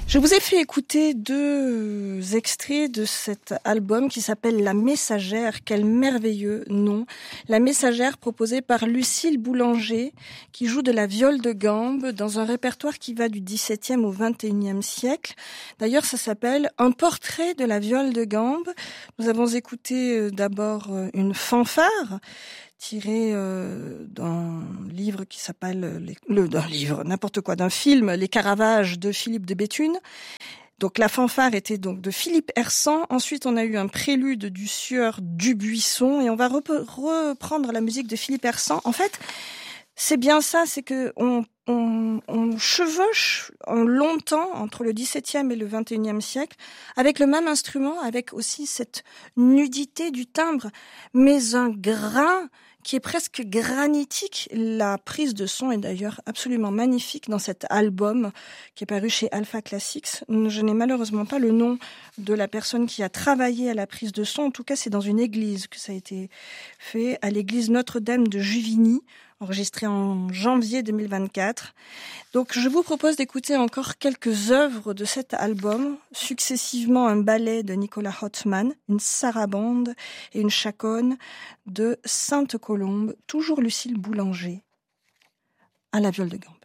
Je vous ai fait écouter deux extraits de cet album qui s'appelle La Messagère. Quel merveilleux nom. La Messagère, proposée par Lucille Boulanger, qui joue de la viole de gambe dans un répertoire qui va du XVIIe au XXIe siècle. D'ailleurs, ça s'appelle Un portrait de la viole de gambe. Nous avons écouté d'abord une fanfare tiré d'un livre qui s'appelle d'un film Les Caravages de Philippe de Béthune. Donc la fanfare était donc de Philippe Hersant. Ensuite, on a eu un prélude du Sieur Dubuisson et on va reprendre la musique de Philippe Hersant. En fait, c'est bien ça, c'est que on chevauche longtemps entre le XVIIe et le XXIe siècle avec le même instrument, avec aussi cette nudité du timbre, mais un grain qui est presque granitique. La prise de son est d'ailleurs absolument magnifique dans cet album qui est paru chez Alpha Classics. Je n'ai malheureusement pas le nom de la personne qui a travaillé à la prise de son. En tout cas, c'est dans une église que ça a été fait, à l'église Notre-Dame de Juvigny, enregistré en janvier 2024. Donc je vous propose d'écouter encore quelques œuvres de cet album, successivement un ballet de Nicolas Hotman, une sarabande et une chaconne de Sainte-Colombe, toujours Lucille Boulanger, à la viole de gambe.